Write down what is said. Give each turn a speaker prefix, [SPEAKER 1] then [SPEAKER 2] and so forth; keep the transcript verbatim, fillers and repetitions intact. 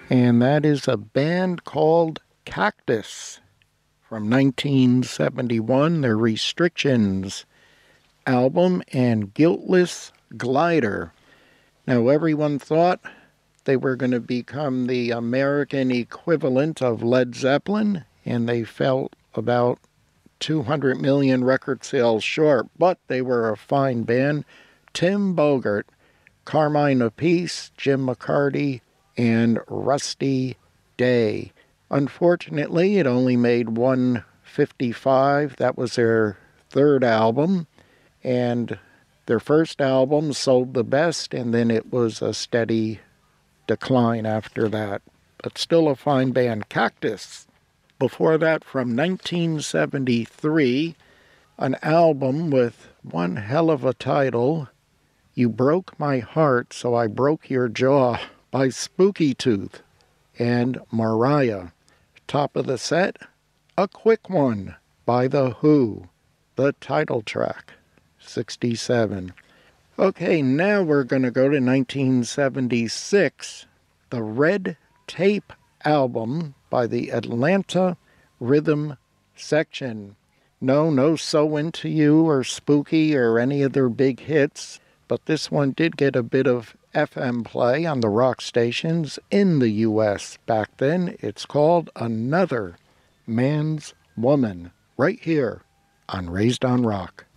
[SPEAKER 1] And that is a band called Cactus from nineteen seventy-one, their Restrictions album, and Guiltless Glider. Now, everyone thought they were going to become the American equivalent of Led Zeppelin, and they fell about two hundred million record sales short, but they were a fine band. Tim Bogert, Carmine Appice, Jim McCarty, and Rusty Day. Unfortunately, it only made one fifty-five. That was their third album, and their first album sold the best, and then it was a steady decline after that. But still a fine band. Cactus. Before that, from nineteen seventy-three, an album with one hell of a title, You Broke My Heart, So I Broke Your Jaw, by Spooky Tooth and Mariah. Top of the set, A Quick One by The Who, the title track, sixty-seven. Okay, now we're going to go to nineteen seventy-six, the Red Tape album by the Atlanta Rhythm Section. No, no So Into You or Spooky or any of their big hits, but this one did get a bit of F M play on the rock stations in the U S back then. It's called Another Man's Woman, right here on Raised on Rock.